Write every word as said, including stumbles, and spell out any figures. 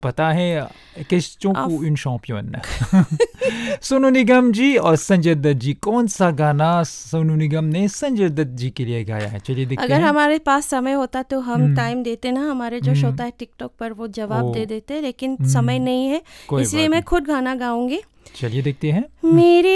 पता है question pour une championne. Sonu Nigam जी और संजय दत्त जी, कौन सा गाना सोनू निगम ने संजय दत्त जी के लिए गाया है? चलिए देखते अगर हैं. हमारे पास समय होता तो हम टाइम देते ना, हमारे जो श्रोता है टिकटॉक पर वो जवाब दे देते, लेकिन समय नहीं है, इसलिए मैं खुद गाना गाऊंगी. चलिए देखते हैं. मेरे